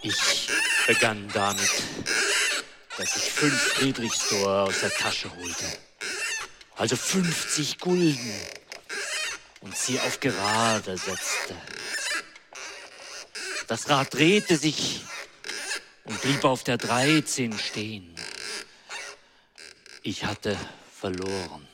Ich begann damit, dass ich 5 Friedrichsdor aus der Tasche holte. Also 50 Gulden. Und sie auf gerade setzte. Das Rad drehte sich und blieb auf der 13 stehen. Ich hatte verloren.